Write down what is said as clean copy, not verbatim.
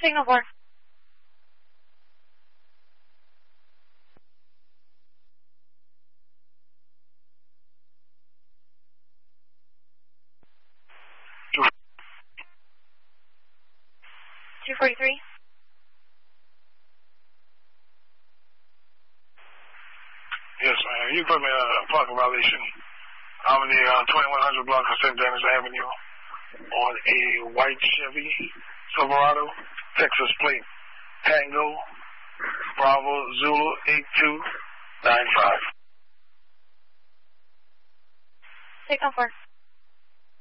Signal 4. Two 43. Yes, ma'am. You put me in a parking violation. I'm in the 2100 block of St. Dennis Avenue on a white Chevy Silverado, Texas plate, Tango, Bravo, Zulu, 8295. Signal 4.